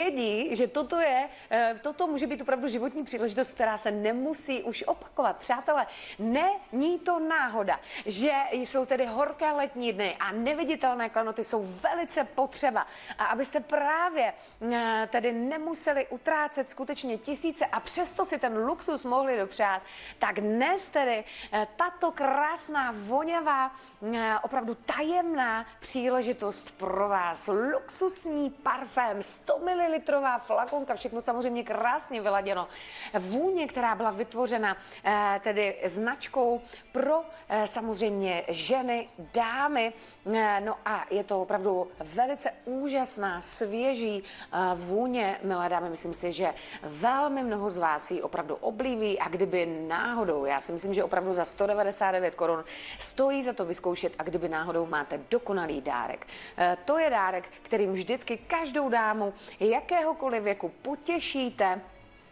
vědí, že toto může být opravdu životní příležitost, která se nemusí už opakovat. Přátelé, není to náhoda, že jsou tedy horké letní dny a neviditelné klenoty jsou velice potřeba. A abyste právě tedy nemuseli utrácet skutečně tisíce a přesto si ten luxus mohli dopřát, tak dnes tedy tato krásná, vonavá, opravdu tajemná příležitost pro vás. Luxusní parfém, 100 ml flakonka, všechno samozřejmě krásně vyladěno. Vůně, která byla vytvořena tedy značkou pro samozřejmě ženy, dámy. No a je to opravdu velice úžasná, svěží vůně, milé dámy. Myslím si, že velmi mnoho z vás ji opravdu oblíbí a kdyby náhodou, já si myslím, že opravdu za 199 korun stojí za to vyzkoušet a kdyby náhodou máte dokonalý dárek. To je dárek, kterým vždycky každou dámu jakéhokoliv věku potěšíte.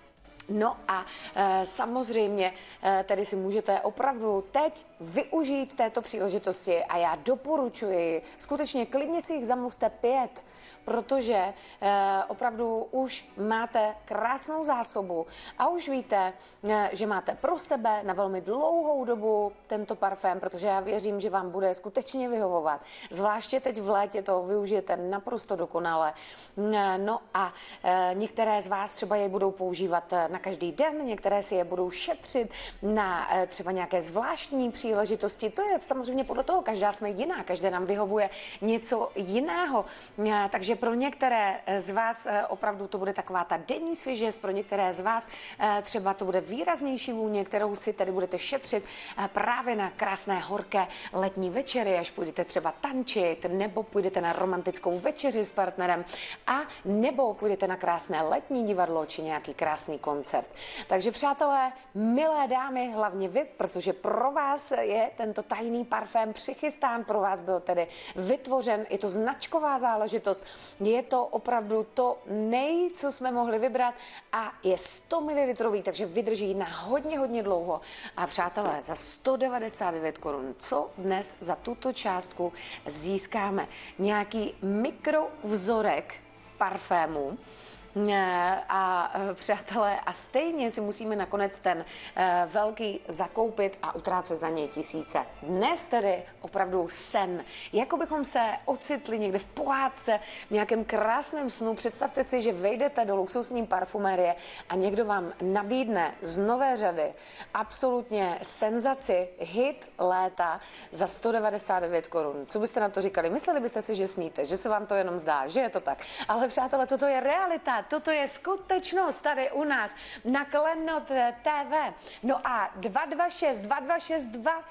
No a samozřejmě tedy si můžete opravdu teď využít této příležitosti a já doporučuji, skutečně klidně si jich zamluvte 5, protože opravdu už máte krásnou zásobu a už víte, že máte pro sebe na velmi dlouhou dobu tento parfém, protože já věřím, že vám bude skutečně vyhovovat. Zvláště teď v létě to využijete naprosto dokonale. No a některé z vás třeba je budou používat na každý den, některé si je budou šetřit na třeba nějaké zvláštní příležitosti. To je samozřejmě podle toho, každá jsme jiná, každé nám vyhovuje něco jiného. Takže pro některé z vás opravdu to bude taková ta denní svěžest, pro některé z vás třeba to bude výraznější vůně, kterou si tedy budete šetřit právě na krásné horké letní večery, až půjdete třeba tančit, nebo půjdete na romantickou večeři s partnerem a nebo půjdete na krásné letní divadlo či nějaký krásný koncert. Takže přátelé, milé dámy, hlavně vy, protože pro vás je tento tajný parfém přichystán, pro vás byl tedy vytvořen, je to značková záležitost, je to opravdu to co jsme mohli vybrat a je 100 ml, takže vydrží na hodně dlouho. A přátelé, za 199 korun, co dnes za tuto částku získáme? Nějaký mikrovzorek parfému, a přátelé, a stejně si musíme nakonec ten velký zakoupit a utrácet za něj tisíce. Dnes tedy opravdu sen. Jako bychom se ocitli někde v pohádce, v nějakém krásném snu. Představte si, že vejdete do luxusní parfumérie a někdo vám nabídne z nové řady absolutně senzaci, hit léta za 199 korun. Co byste na to říkali? Mysleli byste si, že sníte, že se vám to jenom zdá, že je to tak. Ale přátelé, toto je realita. Toto je skutečnost tady u nás na Klenot TV. No a 226 226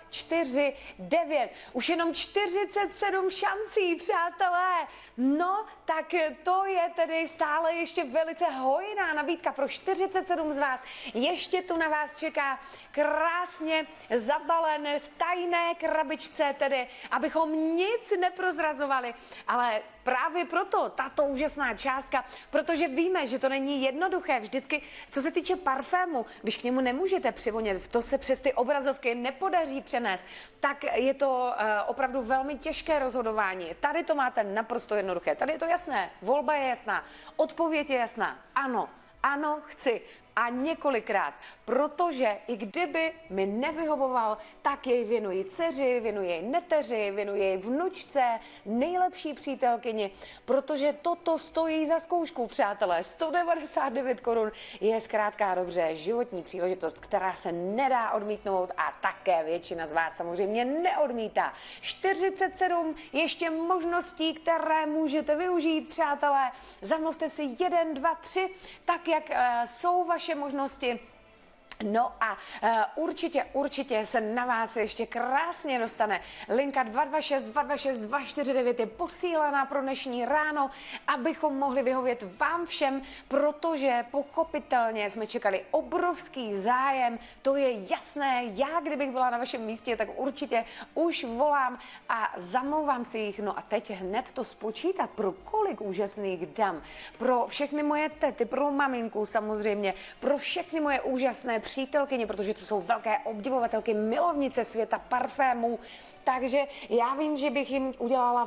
249. Už jenom 47 šancí, přátelé. No, tak to je tedy stále ještě velice hojná nabídka pro 47 z vás. Ještě tu na vás čeká krásně zabalen v tajné krabičce, tedy abychom nic neprozrazovali. Ale právě proto tato úžasná částka, protože víme, že to není jednoduché. Vždycky, co se týče parfému, když k němu nemůžete přivonět, to se přes ty obrazovky nepodaří přenést, tak je to opravdu velmi těžké rozhodování. Tady to máte naprosto jednoduché. Tady je to jasné, volba je jasná, odpověď je jasná. Ano, ano, chci. A několikrát, protože i kdyby mi nevyhovoval, tak jej věnuji dceři, věnuji jej neteři, věnuji jej vnučce, nejlepší přítelkyni, protože toto stojí za zkoušku, přátelé. 199 korun je zkrátka dobře životní příležitost, která se nedá odmítnout a také většina z vás samozřejmě neodmítá. 47 ještě možností, které můžete využít, přátelé. Zamluvte si 1, 2, 3, tak jak jsou vaše možnosti. No a určitě se na vás ještě krásně dostane. Linka 226 226 249 je posílaná pro dnešní ráno, abychom mohli vyhovět vám všem, protože pochopitelně jsme čekali obrovský zájem, to je jasné. Já, kdybych byla na vašem místě, tak určitě už volám a zamlouvám si jich. No a teď hned to spočítat, pro kolik úžasných dam, pro všechny moje tety, pro maminku samozřejmě, pro všechny moje úžasné přítelkyně, protože to jsou velké obdivovatelky, milovnice světa parfémů. Takže já vím, že bych jim udělala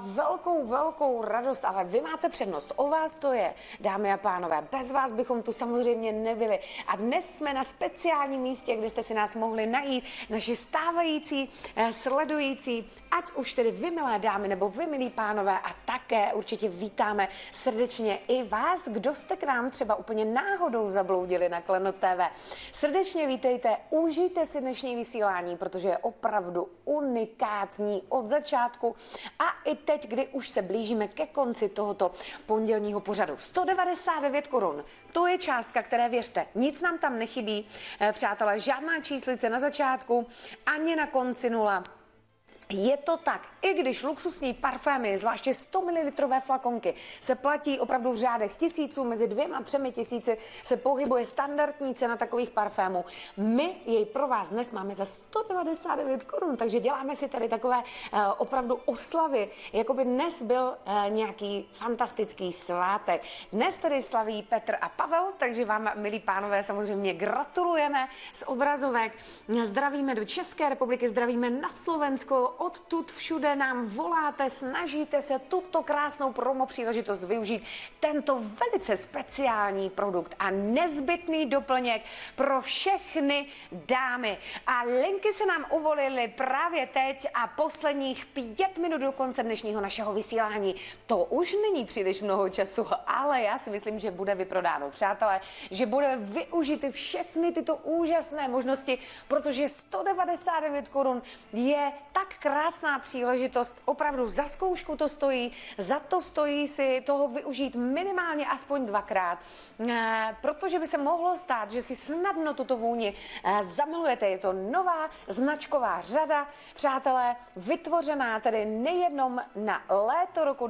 velkou radost, ale vy máte přednost. O vás to je, dámy a pánové. Bez vás bychom tu samozřejmě nebyli. A dnes jsme na speciálním místě, kde jste si nás mohli najít, naši stávající, sledující, ať už tedy vy, milé dámy, nebo vy, milí pánové, a také určitě vítáme srdečně i vás, kdo jste k nám třeba úplně náhodou zabloudili na Klenot TV. Srdečně vítejte, užijte si dnešní vysílání, protože je opravdu unikátní od začátku a i teď, kdy už se blížíme ke konci tohoto pondělního pořadu. 199 korun. To je částka, které věřte, nic nám tam nechybí, přátelé, žádná číslice na začátku, ani na konci nula. Je to tak, i když luxusní parfémy, zvláště 100 ml flakonky, se platí opravdu v řádech tisíců, mezi 2 a 3 tisíci se pohybuje standardní cena takových parfémů. My jej pro vás dnes máme za 199 korun, takže děláme si tady takové opravdu oslavy, jako by dnes byl nějaký fantastický svátek. Dnes tedy slaví Petr a Pavel, takže vám, milí pánové, samozřejmě gratulujeme z obrazovek. Zdravíme do České republiky, zdravíme na Slovensko, odtud všude nám voláte, snažíte se tuto krásnou promo příležitost využít, tento velice speciální produkt a nezbytný doplněk pro všechny dámy. A linky se nám uvolily právě teď a posledních 5 minut do konce dnešního našeho vysílání. To už není příliš mnoho času, ale já si myslím, že bude vyprodáno, přátelé, že bude využity všechny tyto úžasné možnosti, protože 199 korun je tak krásná příležitost, opravdu za zkoušku to stojí, za to stojí si toho využít minimálně aspoň 2krát, protože by se mohlo stát, že si snadno tuto vůni zamilujete. Je to nová značková řada, přátelé, vytvořená tedy nejenom na léto roku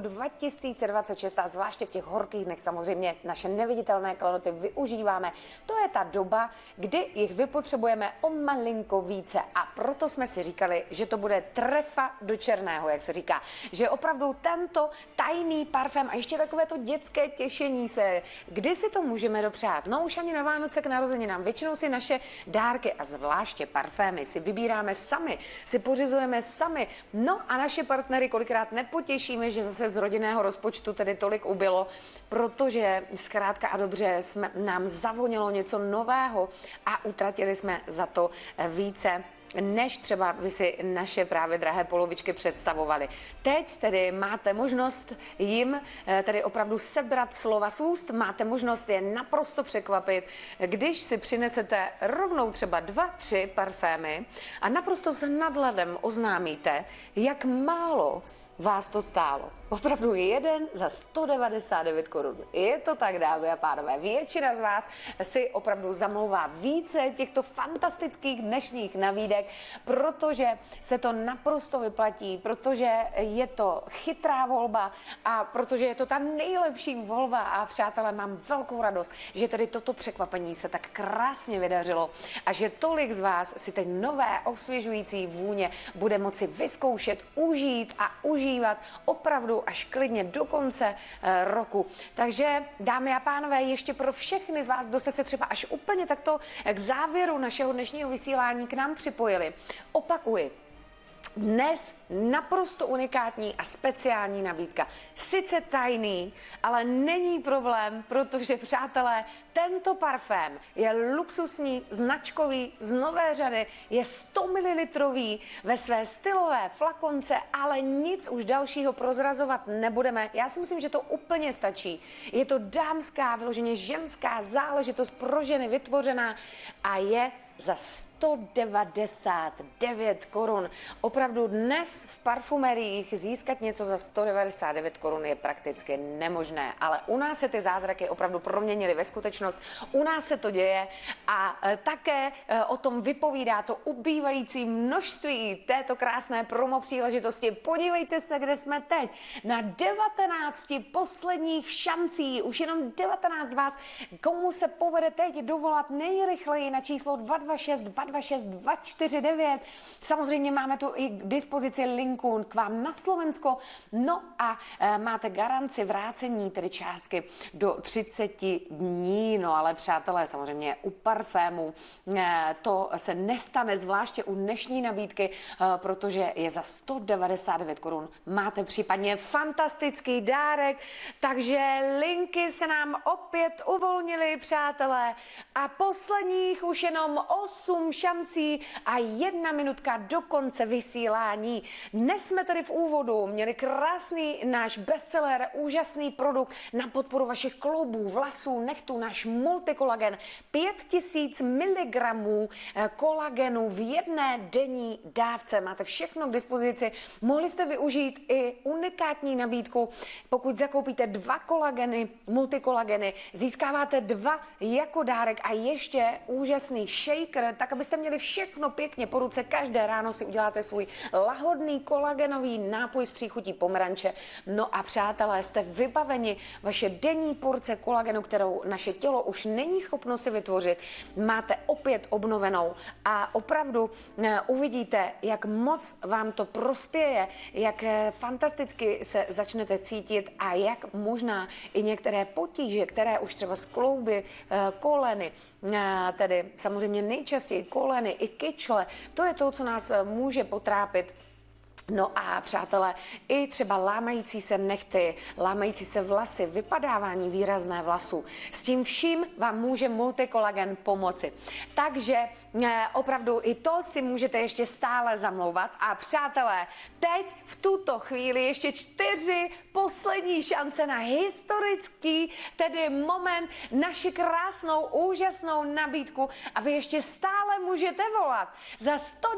2026 a zvláště v těch horkých dnech samozřejmě naše neviditelné klenoty využíváme. To je ta doba, kdy jich vypotřebujeme o malinko více a proto jsme si říkali, že to bude trefa do černého, jak se říká. Že opravdu tento tajný parfém a ještě takové to dětské těšení se, kdy si to můžeme dopřát? No už ani na Vánoce k narozeninám. Většinou si naše dárky a zvláště parfémy si vybíráme sami, si pořizujeme sami. No a naše partnery kolikrát nepotěšíme, že zase z rodinného rozpočtu tedy tolik ubylo, protože zkrátka a dobře nám zavonilo něco nového a utratili jsme za to více, než třeba by si naše právě drahé polovičky představovali. Teď tedy máte možnost jim tedy opravdu sebrat slova z úst, máte možnost je naprosto překvapit, když si přinesete rovnou třeba 2-3 parfémy a naprosto s nadhledem oznámíte, jak málo vás to stálo. Opravdu jeden za 199 korun. Je to tak, dámy a pánové. Většina z vás si opravdu zamlouvá více těchto fantastických dnešních nabídek, protože se to naprosto vyplatí, protože je to chytrá volba a protože je to ta nejlepší volba a přátelé, mám velkou radost, že tedy toto překvapení se tak krásně vydařilo a že tolik z vás si teď nové osvěžující vůně bude moci vyzkoušet, užít a užívat opravdu až klidně do konce roku. Takže, dámy a pánové, ještě pro všechny z vás, kdo jste se třeba až úplně takto k závěru našeho dnešního vysílání k nám připojili, opakuji, dnes naprosto unikátní a speciální nabídka. Sice tajný, ale není problém, protože, přátelé, tento parfém je luxusní, značkový, z nové řady, je 100 ml ve své stylové flakonce, ale nic už dalšího prozrazovat nebudeme. Já si myslím, že to úplně stačí. Je to dámská, vyloženě ženská záležitost pro ženy vytvořená a je za 199 korun. Opravdu dnes v parfumeriích získat něco za 199 korun je prakticky nemožné, ale u nás se ty zázraky opravdu proměnily ve skutečnost. U nás se to děje a také o tom vypovídá to ubývající množství této krásné promo příležitosti. Podívejte se, kde jsme teď. Na 19 posledních šancí. Už jenom 19 z vás, komu se povede teď dovolat nejrychleji na číslo 222 226 226 249. Samozřejmě máme tu i k dispozici linku k vám na Slovensko. No a máte garanci vrácení tedy částky do 30 dní. No ale přátelé, samozřejmě u parfému to se nestane, zvláště u dnešní nabídky, protože je za 199 korun. Máte případně fantastický dárek, takže linky se nám opět uvolnily, přátelé, a posledních už jenom 8 šancí a 1 minutka do konce vysílání. Dnes jsme tady v úvodu měli krásný náš bestseller, úžasný produkt na podporu vašich kloubů, vlasů, nechtů, náš multikolagen, 5000 mg kolagenu v jedné denní dávce. Máte všechno k dispozici. Mohli jste využít i unikátní nabídku. Pokud zakoupíte 2 kolageny, multikolageny, získáváte 2 jako dárek a ještě úžasný shaker, tak abyste měli všechno pěkně po ruce. Každé ráno si uděláte svůj lahodný kolagenový nápoj s příchutí pomeranče. No a přátelé, jste vybaveni. Vaše denní porce kolagenu, kterou naše tělo už není schopno si vytvořit, máte opět obnovenou a opravdu uvidíte, jak moc vám to prospěje, jak fantasticky se začnete cítit a jak možná i některé potíže, které už třeba z klouby, koleny, tedy samozřejmě nejčastěji koleny i kyčle, to je to, co nás může potrápit. No a přátelé, i třeba lámající se nehty, lámající se vlasy, vypadávání výrazné vlasů. S tím vším vám může multikolagen pomoci. Takže opravdu i to si můžete ještě stále zamlouvat. A přátelé, teď v tuto chvíli ještě 4 poslední šance na historický, tedy moment, naši krásnou, úžasnou nabídku. A vy ještě stále můžete volat za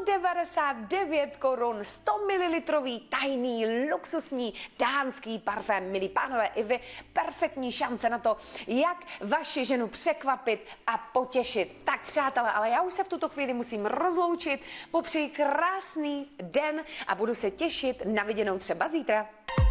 199 korun 100 ml tajný, luxusní dámský parfém. Milí pánové, i vy perfektní šance na to, jak vaši ženu překvapit a potěšit. Tak přátelé, ale já už se v tuto chvíli musím rozloučit, popřeji krásný den a budu se těšit na viděnou třeba zítra.